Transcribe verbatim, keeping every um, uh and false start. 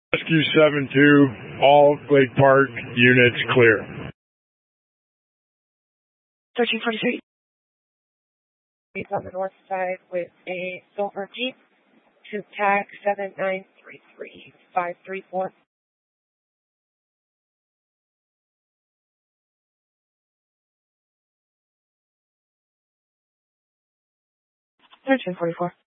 Rescue seven two, all Lake Park units clear. thirteen forty-three. He's on the north side with a silver Jeep to tag seven nine three three five three four. thirteen forty-four.